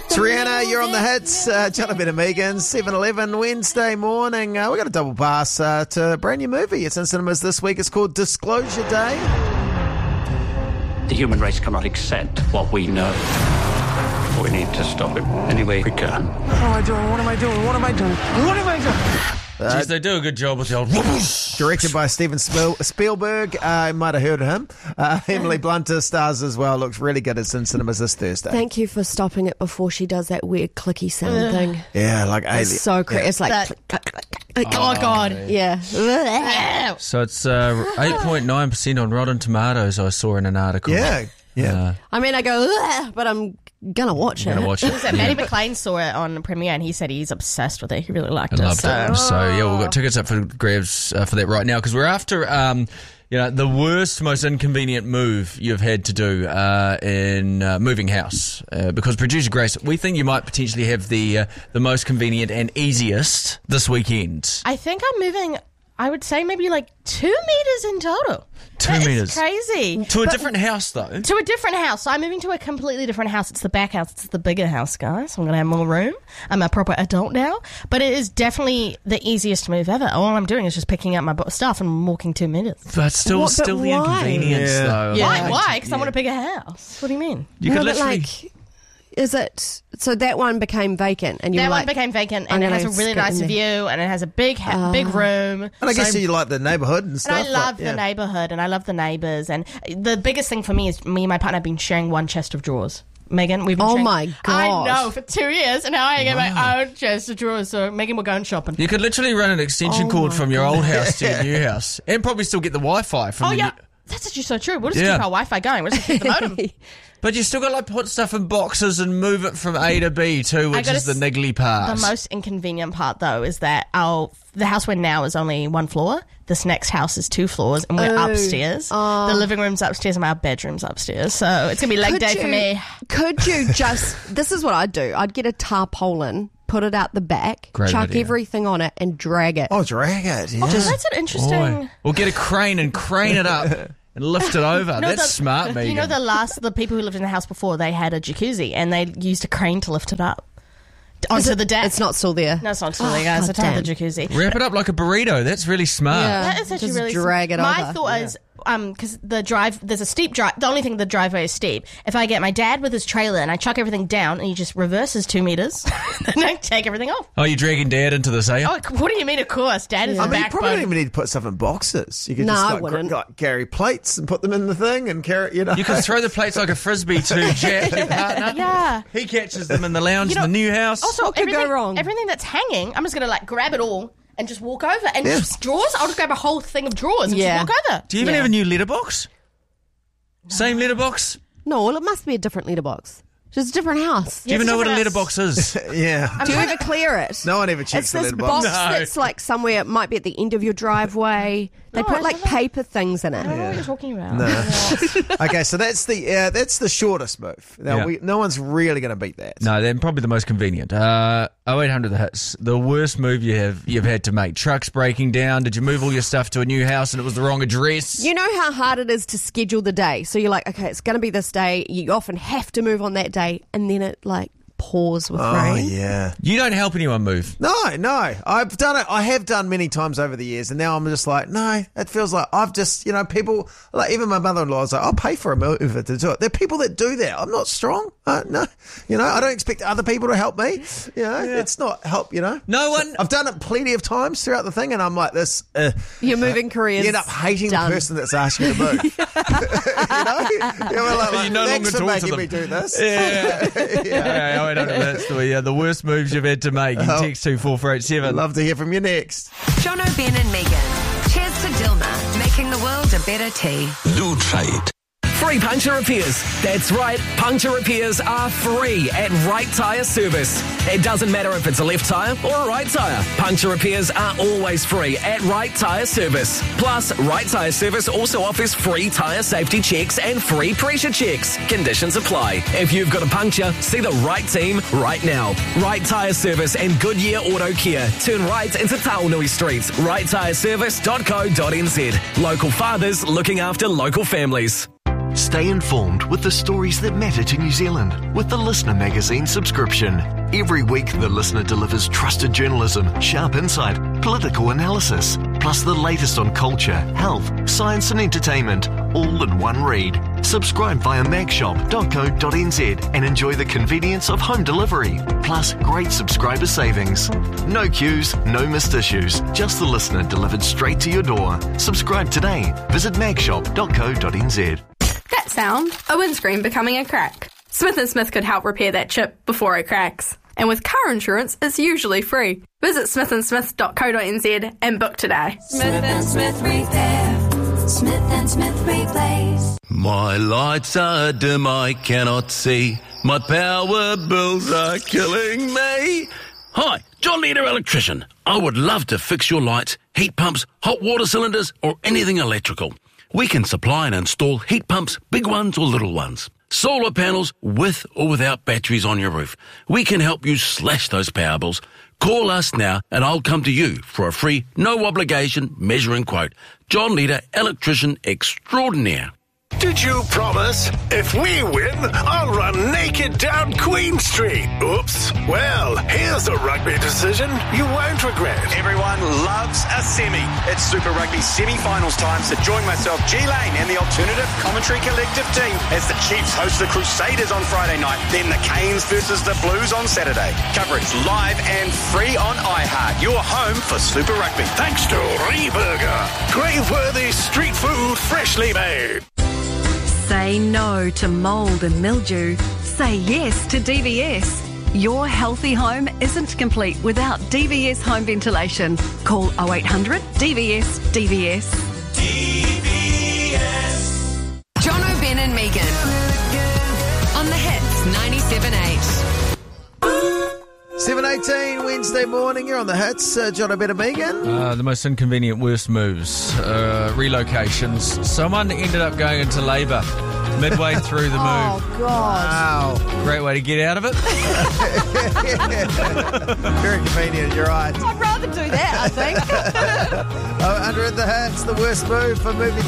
It's Rihanna, you're on the hits. Jonathan and Megan, 7:11 Wednesday morning. We got a double pass to a brand new movie. It's in cinemas this week. It's called Disclosure Day. The human race cannot accept what we know. We need to stop it any way we can. What am I doing? Jeez, they do a good job with the old whoosh. Directed by Steven Spielberg. You might have heard of him. Emily Blunt stars as well. Looks really good. It's in cinemas this Thursday. Thank you for stopping it before she does that weird clicky sound thing. Yeah, like Alien. It's so creepy. Yeah. It's like... Oh, God. Yeah. So it's 8.9% on Rotten Tomatoes, I saw in an article. Yeah. I mean, I go, "Ugh," but I'm going to watch it. Matty McLean saw it on premiere and he said he's obsessed with it. He really liked it. Loved it. So, yeah, we've got tickets up for grabs for that right now because we're after... the worst, most inconvenient move you've had to do in moving house. Because producer Grace, we think you might potentially have the most convenient and easiest this weekend. I think I'm moving, I would say maybe like 2 meters in total. 2 meters. Crazy. To a different house, though. To a different house. So I'm moving to a completely different house. It's the back house. It's the bigger house, guys. I'm going to have more room. I'm a proper adult now. But it is definitely the easiest move ever. All I'm doing is just picking up my stuff and walking 2 meters. But still But the why? inconvenience, though. Yeah. Why? Because I want a bigger house. What do you mean? You could literally... Is it... So that one became vacant and you That were one like... became vacant I'm and it gonna has a really skip nice in there. view and it has a big room. And I guess you like the neighbourhood and stuff. And I love the neighbourhood and I love the neighbours. And the biggest thing for me is me and my partner have been sharing one chest of drawers. Megan, we've been Oh sharing, my God. I know, for 2 years, and now I get my own chest of drawers. So Megan, we're going shopping. You could literally run an extension cord from your old house to your new house and probably still get the Wi-Fi from the new... That's actually so true. We'll just keep our Wi-Fi going. We'll just keep the modem. But you still got to like put stuff in boxes and move it from A to B too, which is the niggly part. The most inconvenient part, though, is that the house we're now is only 1 floor. This next house is 2 floors, and we're upstairs. The living room's upstairs, and my bedroom's upstairs. So it's going to be leg day for me. Could you just... This is what I'd do. I'd get a tarpaulin, put it out the back, chuck everything on it, and drag it. Oh, drag it. Yeah. Oh, that's an interesting... Or get a crane and crane it up. And lift it over. That's smart, Megan. You know, the people who lived in the house before, they had a jacuzzi and they used a crane to lift it up onto the deck. It's not still there. No, it's not still there, guys. I don't have the jacuzzi. Wrap it up like a burrito. That's really smart. Yeah. That is actually Just really drag it My over. thought is, because there's a steep drive. The only thing, the driveway is steep. If I get my dad with his trailer and I chuck everything down and he just reverses 2 meters, then I take everything off. Oh, you're dragging Dad into this, are you? Oh, what do you mean? Of course, Dad is the I mean, you probably don't backbone. even need to put stuff in boxes. You could No, just I wouldn't. carry plates and put them in the thing and carry, You can throw the plates like a frisbee to Jack, your partner. Yeah. He catches them in the lounge in the new house. Also, What could go wrong? Everything that's hanging, I'm just gonna grab it all and just walk over. And just drawers, I'll just grab a whole thing of drawers and just walk over. Do you even have a new letterbox? Same letterbox? No, well, it must be a different letterbox. Just a different house. Do you even know what a different letterbox is? Yeah. Do you ever clear it? No one ever checks It's the this letterbox. box that's like somewhere, it might be at the end of your driveway. They No, put I like don't know. paper things in I don't know it. what you're talking about. No. Okay, so that's the shortest move. Now, Yeah. no one's really going to beat that. No, they're probably the most convenient. 0800 the hits. The worst move you've had to make. Trucks breaking down. Did you move all your stuff to a new house and it was the wrong address? You know how hard it is to schedule the day. So you're like, okay, it's going to be this day. You often have to move on that day. And then it like pours with Oh, rain. yeah. You don't help anyone move. No. I've done it. I have done many times over the years, and now I'm just like, no, it feels like I've just, people, like even my mother-in-law is like, I'll pay for a mover to do it. There are people that do that. I'm not strong. No. I don't expect other people to help me. It's not help, No one... I've done it plenty of times throughout the thing, and I'm like this. Your moving career You end up hating done. the person that's asking you to move. You no thanks longer for talk to making them. me do this. Yeah, 0800 that's the worst moves you've had to make. You can text 24487. Love to hear from you next. Jono, Ben and Megan. Cheers to Dilma, making the world a better tea. Lube-Trade. Free puncture repairs. That's right, puncture repairs are free at Right Tyre Service. It doesn't matter if it's a left tyre or a right tyre. Puncture repairs are always free at Right Tyre Service. Plus, Right Tyre Service also offers free tyre safety checks and free pressure checks. Conditions apply. If you've got a puncture, see the right team right now. Right Tyre Service and Goodyear Auto Care. Turn right into Taonui Street. RightTyreService.co.nz. Local fathers looking after local families. Stay informed with the stories that matter to New Zealand with the Listener magazine subscription. Every week, The Listener delivers trusted journalism, sharp insight, political analysis, plus the latest on culture, health, science and entertainment, all in one read. Subscribe via magshop.co.nz and enjoy the convenience of home delivery, plus great subscriber savings. No queues, no missed issues, just The Listener delivered straight to your door. Subscribe today. Visit magshop.co.nz. That sound, a windscreen becoming a crack. Smith & Smith could help repair that chip before it cracks. And with car insurance, it's usually free. Visit smithandsmith.co.nz and book today. Smith & Smith Repair. Smith & Smith Replace. My lights are dim, I cannot see. My power bills are killing me. Hi, John Leader Electrician. I would love to fix your lights, heat pumps, hot water cylinders, or anything electrical. We can supply and install heat pumps, big ones or little ones. Solar panels with or without batteries on your roof. We can help you slash those power bills. Call us now and I'll come to you for a free, no obligation measuring quote. John Leader, Electrician Extraordinaire. Did you promise? If we win, I'll run naked down Queen Street. Oops. Well, here's a rugby decision you won't regret. Everyone loves a semi. It's Super Rugby semi-finals time, so join myself, G Lane, and the Alternative Commentary Collective team as the Chiefs host the Crusaders on Friday night, then the Canes versus the Blues on Saturday. Coverage live and free on iHeart. Your home for Super Rugby. Thanks to Reburger. Grave-worthy street food freshly made. Say no to mould and mildew. Say yes to DVS. Your healthy home isn't complete without DVS home ventilation. Call 0800 DVS DVS. DVS. John O'Ben and Megan on the Hits 97.8. 7:18 Wednesday morning. You're on the Hits. John O'Ben and Megan. The most inconvenient, worst moves. Relocations. Someone ended up going into labour midway through the move. Oh, God. Wow. Great way to get out of it. Very convenient, you're right. I'd rather do that, I think. Under the Hits, the worst move for moving